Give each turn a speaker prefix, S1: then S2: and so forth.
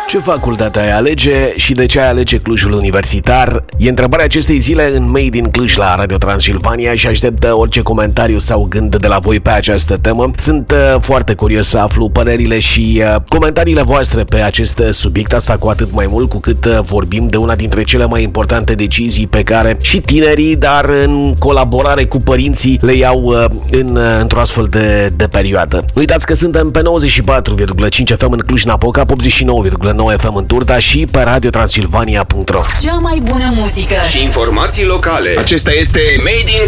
S1: Ce facultate ai alege și de ce ai alege Clujul Universitar? E întrebarea acestei zile în Made in Cluj la Radio Transilvania și aștept orice comentariu sau gând de la voi pe această temă. Sunt foarte curios să aflu părerile și comentariile voastre pe acest subiect, asta cu atât mai mult cu cât vorbim de una dintre cele mai importante decizii pe care și tinerii, dar în colaborare cu părinții, le iau într-o astfel de perioadă. Nu uitați că suntem pe 94,5 FM în Cluj-Napoca, 89,9 FM în Turda și pe radiotransilvania.ro.
S2: Cea mai bună muzică
S3: și informații locale. Acesta este Made in